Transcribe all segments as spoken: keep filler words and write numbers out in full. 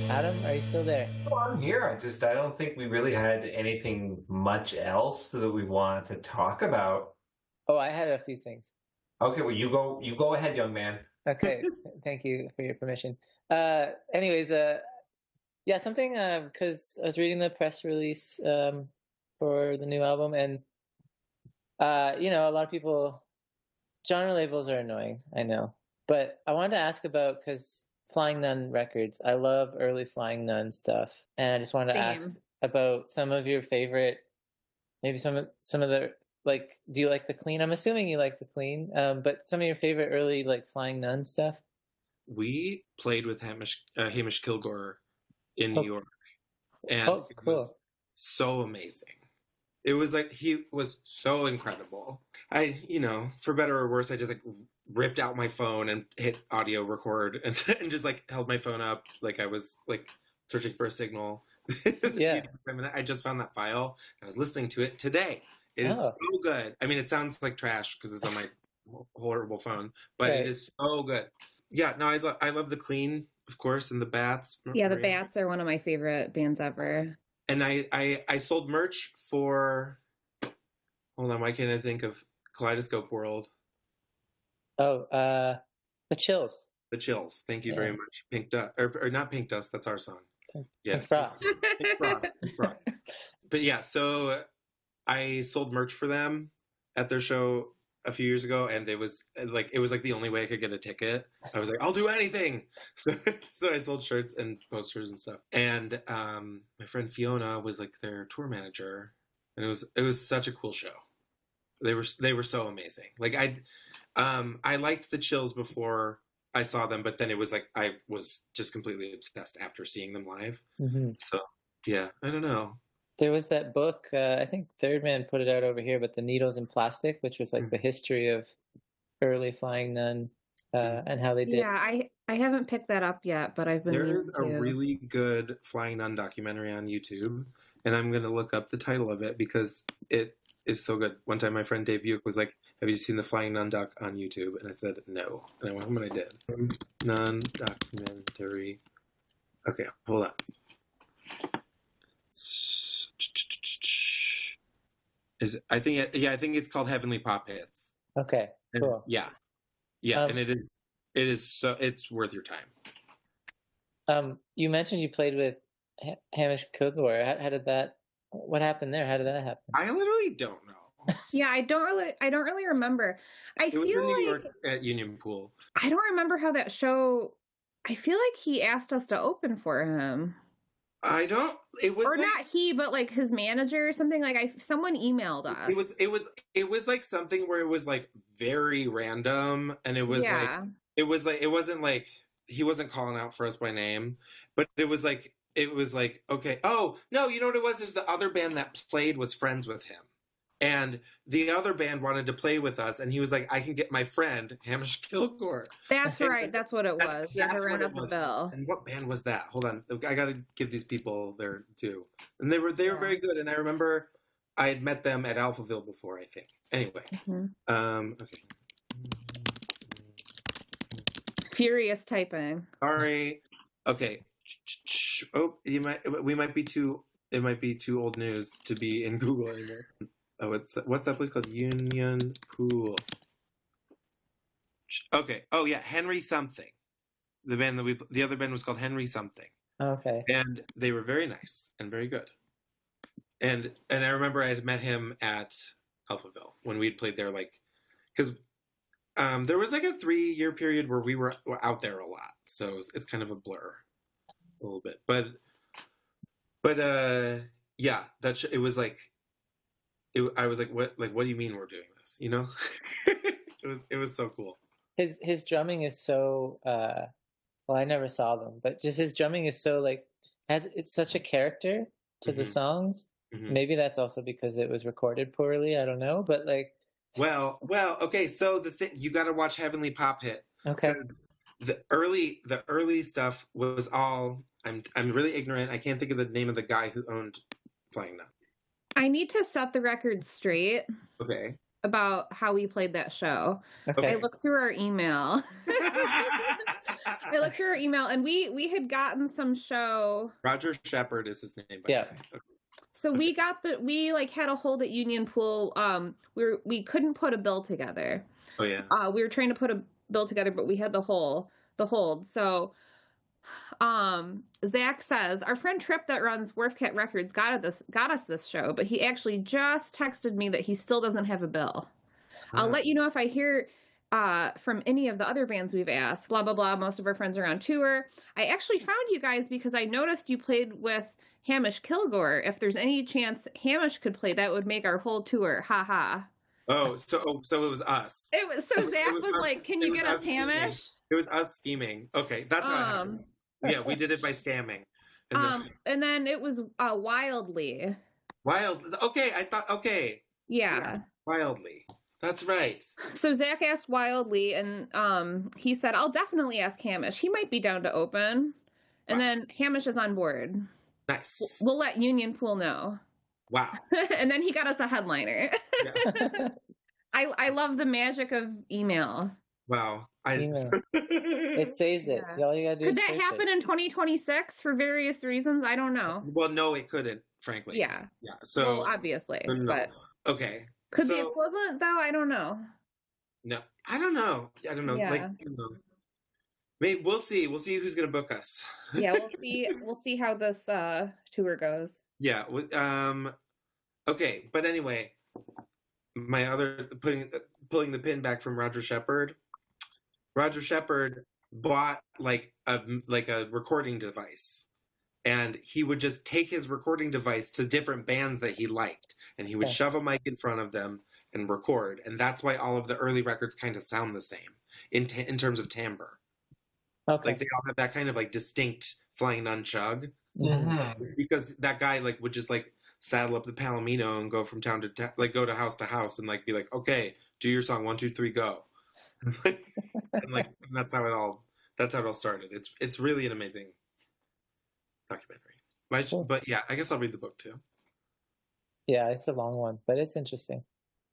Adam, are you still there? Well, I'm here. I just I don't think we really had anything much else that we want to talk about. Oh, I had a few things. Okay, well you go you go ahead, young man. Okay, thank you for your permission. Uh, anyways, uh, yeah, something uh, because I was reading the press release um, for the new album, and uh, you know, a lot of people genre labels are annoying, I know, but I wanted to ask about because Flying Nun Records. I love early Flying Nun stuff, and I just wanted to ask Same. about some of your favorite, maybe some of some of the like. Do you like the Clean? I'm assuming you like the Clean, um, but some of your favorite early like Flying Nun stuff. We played with Hamish, uh, Hamish Kilgore in Oh, New York, and oh, it was cool. so amazing. It was like he was so incredible. I, you know, for better or worse, I just like ripped out my phone and hit audio record and, and just like held my phone up like I was like searching for a signal. Yeah. I mean, I just found that file. I was listening to it today. It is Oh, so good. I mean, it sounds like trash because it's on my horrible phone, but it right. is so good. Yeah, no, I, lo- I love the Clean, of course, and the Bats. Yeah, the Maria. Bats are one of my favorite bands ever. And I, I, I sold merch for, hold on, why can't I think of Kaleidoscope World? Oh, uh, the Chills. The Chills. Thank you Yeah. very much. Pink Dust, or, or not Pink Dust, that's our song. Pink, Yeah. Pink Frost. Pink Frost. Pink Frost. But yeah, so I sold merch for them at their show a few years ago, and it was like it was like the only way I could get a ticket. I was like, I'll do anything. So, so I sold shirts and posters and stuff. And um, my friend Fiona was like their tour manager, and it was it was such a cool show. They were they were so amazing. Like I, um, I liked the Chills before I saw them, but then it was like I was just completely obsessed after seeing them live. Hmm. So yeah, I don't know. There was that book, uh, I think Third Man put it out over here, but The Needles in Plastic, which was like the history of early Flying Nun uh, and how they did. Yeah, I I haven't picked that up yet, but I've been There meaning is a to. really good Flying Nun documentary on YouTube, and I'm going to look up the title of it because it is so good. One time my friend Dave Buick was like, have you seen the Flying Nun doc on YouTube? And I said, no. And I went home and I did. Nun documentary. Okay, hold on. Is it, I think it, yeah, I think it's called Heavenly Pop Hits. Okay, And- cool. yeah. Yeah, Um, and it is it is so it's worth your time. Um, you mentioned you played with ha- Hamish Kilgore. How, how did that? What happened there? How did that happen? I literally don't know. Yeah, I don't really I don't really remember. I It was in feel New like York at Union Pool. I don't remember how that show. I feel like he asked us to open for him. I don't. It was Or like, not he, but like his manager or something. Like I someone emailed us. It was. It was. It was like something where it was like very random, and it was yeah. like it was like it wasn't like he wasn't calling out for us by name, but it was like it was like okay. Oh no, you know what it was? There's the other band that played was friends with him. And the other band wanted to play with us, and he was like, "I can get my friend Hamish Kilgore." That's And right. That's what it That's- was. Yeah, to that's round what up it the was. bill. And what band was that? Hold on, I got to give these people their due. And they were they were Yeah. very good. And I remember I had met them at Alphaville before. I think. Anyway, Mhm. um, okay. Furious typing. Sorry. Okay. Oh, you might. We might be too. It might be too old news to be in Google anymore. Oh, it's what's that place called? Union Pool. Okay. Oh yeah, Henry something. The band that we the other band was called Henry something, Okay. and they were very nice and very good. And and I remember I had met him at Alphaville when we had played there, like because um, there was like a three year period where we were, were out there a lot, so it's, it's kind of a blur a little bit. But but uh, yeah, that sh- it was like. It, I was like, "What? Like, what do you mean we're doing this?" You know, it was it was so cool. His his drumming is so. Uh, well, I never saw them, but just his drumming is so like has it's such a character to the Mhm. songs. Mhm. Maybe that's also because it was recorded poorly. I don't know, but like Well, well, okay. So the thing you got to watch Heavenly Pop Hit. okay, The early the early stuff was all. I'm I'm really ignorant. I can't think of the name of the guy who owned Flying Nun. I need to set the record straight Okay. about how we played that show. okay. I looked through our email. I looked through our email, and we we had gotten some show. Roger Shepard is his name. By Yeah. the way. Okay. So we got the we like had a hold at Union Pool. Um, we were, we couldn't put a bill together. Oh yeah. Uh, we were trying to put a bill together, but we had the whole the hold. So, um, Zach says our friend Trip that runs Wharfcat Records got us this got us this show, but he actually just texted me that he still doesn't have a bill. I'll Huh. let you know if I hear uh, from any of the other bands we've asked. Blah blah blah. Most of our friends are on tour. I actually found you guys because I noticed you played with Hamish Kilgore. If there's any chance Hamish could play, that would make our whole tour. Ha ha. Oh, so oh, so it was us. It was so Zach was was, us- like, "Can it you was get us us scheming. Hamish?" It was us scheming. Okay, that's how it Um, happened. Yeah, we did it by scamming. And um, then, and then it was uh, Wildly. wild. Okay, I thought. Okay, Yeah. wildly. That's right. So Zach asked Wildly, and um, he said, "I'll definitely ask Hamish. He might be down to open." And Wow. then Hamish is on board. Nice. We'll let Union Pool know. Wow. And then he got us a headliner. Yeah. I I love the magic of email. Wow. I. Email. It saves it. Yeah. All you gotta do Could is that search happen it. in twenty twenty-six for various reasons? I don't know. Well, no, it couldn't. Frankly. Yeah. Yeah. So. well, obviously, no, no, no. but Okay. could so, the equivalent though? I don't know. No, I don't know. I don't know. Yeah. Like, you know. Maybe we'll see. We'll see who's gonna book us. Yeah, we'll see. We'll see how this uh, tour goes. Yeah. w- Um. Okay, but anyway, my other putting pulling the pin back from Roger Shepard. Roger Shepard bought like a like a recording device, and he would just take his recording device to different bands that he liked, and he would Okay. shove a mic in front of them and record, and that's why all of the early records kind of sound the same in t- in terms of timbre. Okay. Like they all have that kind of like distinct flying nun chug. Mhm. It's because that guy like would just like saddle up the Palomino and go from town to town, like go to house to house and like be like, okay, do your song, one, two, three, go. And like and that's how it all that's how it all started. It's it's really an amazing documentary. But, Cool. but yeah, I guess I'll read the book too. Yeah, it's a long one, but it's interesting.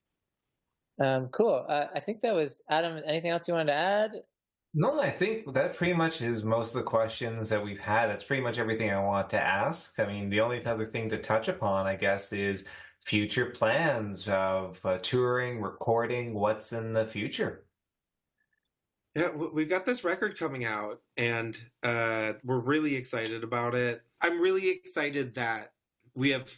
Um, cool. Uh, I think that was Adam. Anything else you wanted to add? No, I think that pretty much is most of the questions that we've had. That's pretty much everything I want to ask. I mean, the only other thing to touch upon, I guess, is future plans of uh, touring, recording, what's in the future. Yeah, w- we've got this record coming out, and uh, we're really excited about it. I'm really excited that we have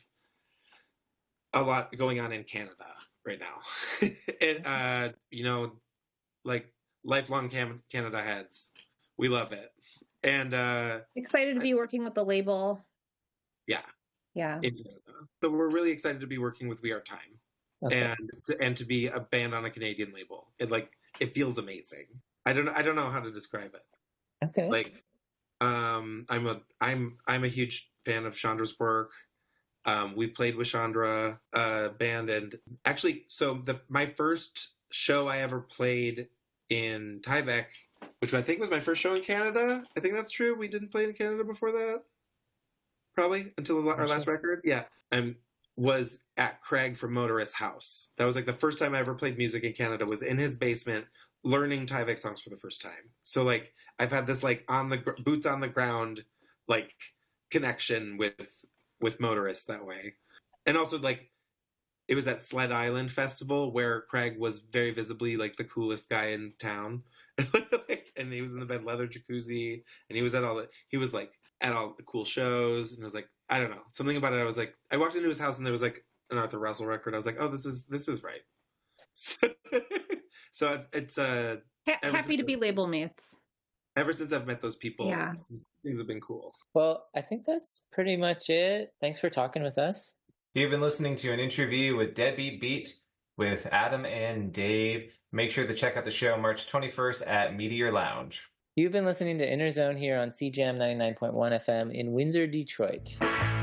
a lot going on in Canada right now. And, uh, you know, like lifelong Cam- Canada heads. We love it. And uh, Excited to be working with the label. yeah, Yeah. in Canada. So we're really excited to be working with We Are Time. Okay. and to, and to be a band on a Canadian label. It like it feels amazing. I don't I don't know how to describe it. Okay. Like um I'm a I'm I'm a huge fan of Chandra's work. Um we've played with Chandra uh band, and actually so the my first show I ever played in Tyvek, which I think was my first show in Canada. I think that's true. We didn't play in Canada before that. Probably until our last Sure. record. Yeah. Um was at Craig from Motorist's house. That was like the first time I ever played music in Canada, was in his basement learning Tyvek songs for the first time. So like I've had this like on the gr- boots on the ground like connection with with Motorist that way. And also like it was at Sled Island Festival where Craig was very visibly like the coolest guy in town. Like, and he was in the bed leather jacuzzi, and he was at all the he was like at all the cool shows, and it was like I don't know, something about it. I was like, I walked into his house and there was like an Arthur Russell record. I was like, oh, this is this is right. So, so it's, it's uh Ha- Ever happy to since- be label mates. ever since I've met those people, Yeah. things have been cool. Well, I think that's pretty much it. Thanks for talking with us. You've been listening to an interview with Deadbeat Beat with Adam and Dave. Make sure to check out the show March twenty-first at Meteor Lounge. You've been listening to Inner Zone here on C J M ninety-nine point one F M in Windsor, Detroit.